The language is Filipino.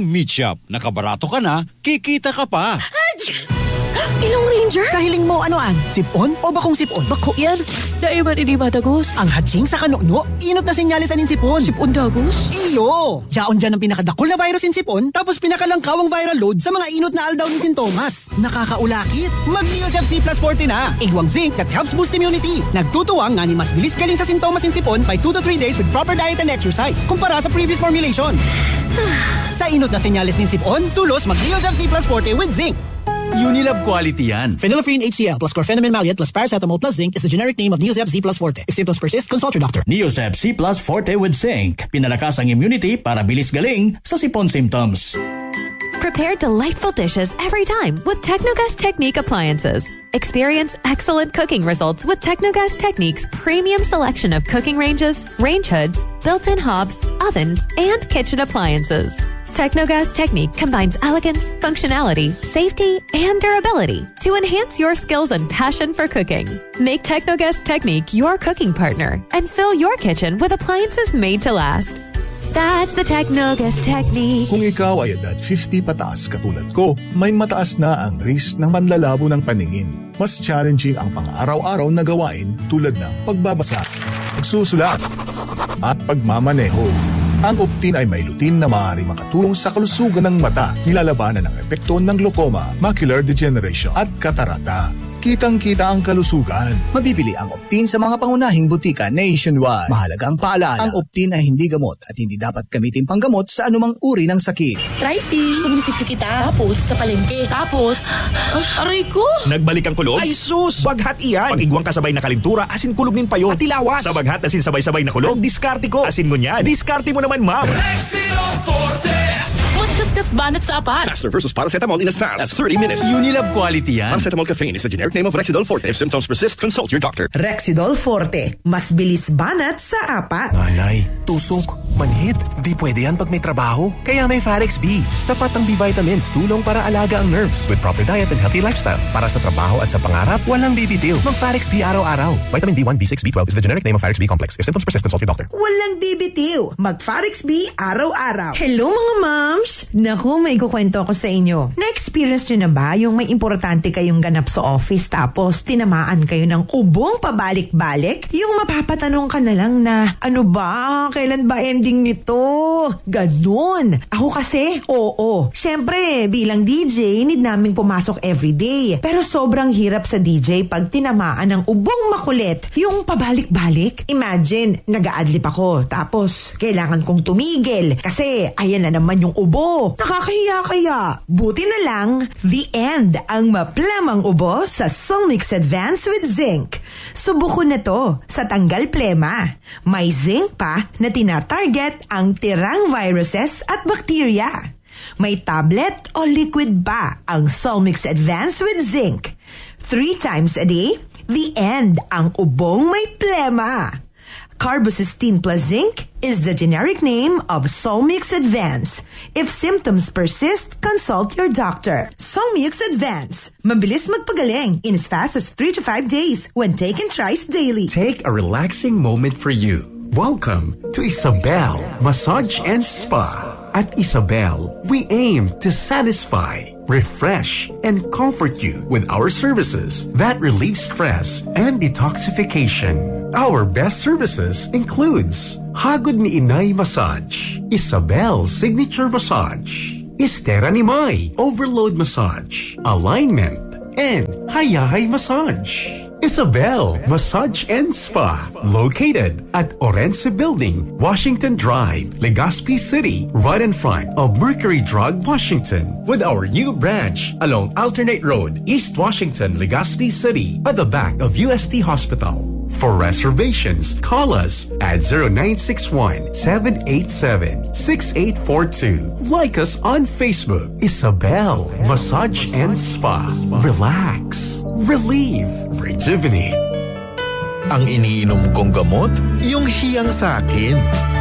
Meat Shop. Nakabarato ka na, kikita ka pa. Ilong Ranger? Sa hiling mo, anoan? Sipon o bakong sipon? Bako yan. Daiman ini matagos. Ang hadsing sa kanukno, inot na senyales anin sipon. Sipon dagos? Iyo! Yaon dyan ang pinakadakol na virus in sipon, tapos pinakalangkaw ang viral load sa mga inot na aldaw ni sintomas. Nakakaulakit. Mag-Neosep C Plus 40 na. Igwang zinc that helps boost immunity. Nagtutuwang nga ni mas bilis galing sa sintomas in sipon by 2 to 3 days with proper diet and exercise. Kumpara sa previous formulation. Sa inot na senyales ni sipon, tulos mag-Neosep C Plus 40 with zinc. Unilab quality yan. Phenylephrine HCl plus chlorpheniramine maleate plus paracetamol plus zinc is the generic name of Neosep Z plus Forte. If symptoms persist, consult your doctor. Neosep C plus Forte with zinc. Pinalakas ang immunity para bilis galing sa sipon symptoms. Prepare delightful dishes every time with Technogas Technique appliances. Experience excellent cooking results with Technogas Technique's premium selection of cooking ranges, range hoods, built-in hobs, ovens, and kitchen appliances. Technogas Technique combines elegance, functionality, safety, and durability to enhance your skills and passion for cooking. Make Technogas Technique your cooking partner and fill your kitchen with appliances made to last. That's the Technogas Technique. Kung ikaw ay edad 50 pataas katulad ko, may mataas na ang risk ng panlalabo ng paningin. Mas challenging ang pang-araw-araw na gawain tulad ng pagbabasa, pagsusulat, at pagmamaneho. Ang Optin ay may lutin na maaaring makatulong sa kalusugan ng mata, nilalabanan ang epekto ng glaucoma, macular degeneration at katarata. Kitang-kita ang kalusugan. Mabibili ang Optin sa mga pangunahing butika nationwide. Mahalagang paalala, ang Optin ay hindi gamot at hindi dapat gamitin panggamot sa anumang uri ng sakit. Trifie, sa munisipyo kita, tapos sa palengke, tapos, aray ko. Nagbalik ang kulog? Ay sus! Baghat iyan! Pag-igwang kasabay na kalintura, asin kulog nin payo, at ilawas. Sa baghat asin sabay-sabay na kulog, diskarte ko. Asin ngunyan, diskarte mo naman, ma'am. Rexidol Forte! Kas banat sa apat. Faster versus paracetamol in as fast as 30 minutes. Unilab quality yan. Paracetamol caffeine is the generic name of Rexidol Forte. If symptoms persist, consult your doctor. Rexidol Forte. Mas bilis banat sa apat. Nanay, tusok, manhid. Di pwede yan pag may trabaho. Kaya may Farex B. Sapat ang B-vitamins, tulong para alaga ang nerves. With proper diet and healthy lifestyle. Para sa trabaho at sa pangarap, walang bibitiw. Mag-Farex B araw-araw. Vitamin B1, B6, B12 is the generic name of Farex B complex. If symptoms persist, consult your doctor. Walang bibitiw. Mag-Farex B araw-araw. Hello mga moms! Naku, may kukwento ako sa inyo. Na-experience nyo na ba yung may importante kayong ganap sa office tapos tinamaan kayo ng ubong pabalik-balik? Yung mapapatanong ka na lang na, ano ba? Kailan ba ending nito? Ganun. Ako kasi, oo. Siyempre, bilang DJ, need naming pumasok everyday. Pero sobrang hirap sa DJ pag tinamaan ng ubong makulit. Yung pabalik-balik. Imagine, nag-a-adlip ako. Tapos, kailangan kong tumigil. Kasi, ayan na naman yung ubo. Nakakahiya kaya. Buti na lang, The End ang maplamang ubo sa Solmix Advance with Zinc. Subukan na to sa tanggal plema. May zinc pa na tina-target ang tirang viruses at bakterya. May tablet o liquid ba ang Solmix Advance with Zinc? 3 times a day, The End ang ubong may plema. Carbocysteine plus zinc is the generic name of Solmix Advance. If symptoms persist, consult your doctor. Solmix Advance. Mabilis magpagaling in as fast as 3 to 5 days when taken thrice daily. Take a relaxing moment for you. Welcome to Isabel Massage and Spa. At Isabel, we aim to satisfy, refresh, and comfort you with our services that relieve stress and detoxification. Our best services includes Hagod ni Inay Massage, Isabel Signature Massage, Estera ni May Overload Massage, Alignment, and Hayahay Massage. Isabel Massage and Spa, located at Orense Building, Washington Drive, Legazpi City, right in front of Mercury Drug, Washington, with our new branch along Alternate Road, East Washington, Legazpi City, at the back of UST Hospital. For reservations, call us at 0961-787-6842. Like us on Facebook, Isabel Massage and Spa. Relax, relieve, rejuvenate. Ang iniinom kong gamot, yung hiyang sa akin.